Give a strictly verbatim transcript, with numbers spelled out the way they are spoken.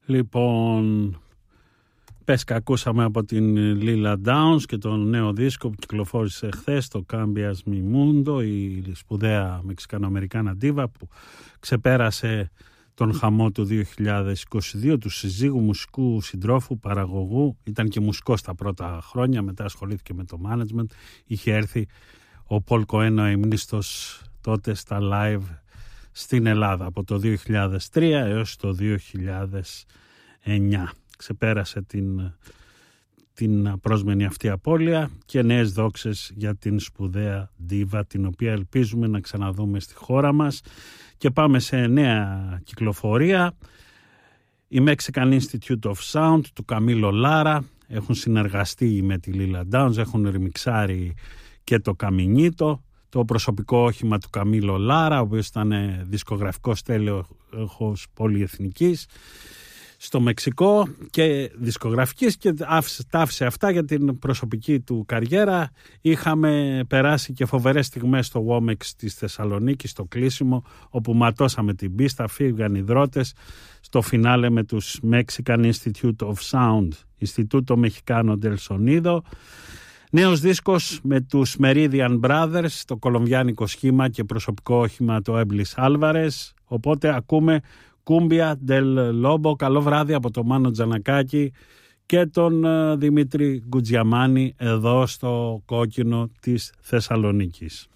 Λοιπόν, πες και ακούσαμε από την Lila Downs και τον νέο δίσκο που κυκλοφόρησε χθες, το Cambias Mi Mundo, η σπουδαία Μεξικανοαμερικάνα ντίβα που ξεπέρασε τον χαμό του δύο χιλιάδες είκοσι δύο, του συζύγου, μουσικού συντρόφου, παραγωγού. Ήταν και μουσικός τα πρώτα χρόνια, μετά ασχολήθηκε με το management. Είχε έρθει ο Πολ Κοένο αιμνίστος τότε στα live στην Ελλάδα από το δύο χιλιάδες τρία έως το δύο χιλιάδες εννιά. Ξεπέρασε την, την απρόσμενη αυτή απώλεια και νέες δόξες για την σπουδαία ντίβα, την οποία ελπίζουμε να ξαναδούμε στη χώρα μας. Και πάμε σε νέα κυκλοφορία. Η Mexican Institute of Sound του Καμίλο Λάρα έχουν συνεργαστεί με τη Lila Downs, έχουν ρημιξάρει και το Καμινίτο, το προσωπικό όχημα του Καμίλο Λάρα, ο οποίος ήταν δισκογραφικός τέλεχος πολυεθνικής στο Μεξικό και δισκογραφικής, και άφησε, τα άφησε αυτά για την προσωπική του καριέρα. Είχαμε περάσει και φοβερές στιγμές στο Womex της Θεσσαλονίκης, στο κλείσιμο, όπου ματώσαμε την πίστα, φύγαν οι δρότες στο φινάλε με τους Mexican Institute of Sound, Ινστιτούτο Μεχικάνο del Sonido. Νέος δίσκος με τους Meridian Brothers, το κολομβιάνικο σχήμα και προσωπικό όχημα το Eblis Alvarez. Οπότε ακούμε Cumbia del Lobo. Καλό βράδυ από τον Μάνο Τζανακάκη και τον Δημήτρη Γκουτζιαμάνη εδώ στο κόκκινο της Θεσσαλονίκης.